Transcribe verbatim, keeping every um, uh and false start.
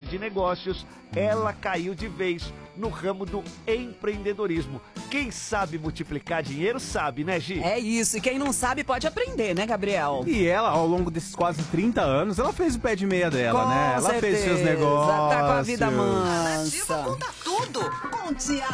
de negócios, ela caiu de vez no ramo do empreendedorismo. Quem sabe multiplicar dinheiro sabe, né, Gi? É isso, e quem não sabe pode aprender, né, Gabriel? E ela, ao longo desses quase trinta anos, ela fez o pé de meia dela, Com né? Ela certeza. fez seus negócios. Tá com a vida A Nativa mansa. conta tudo com Tiago.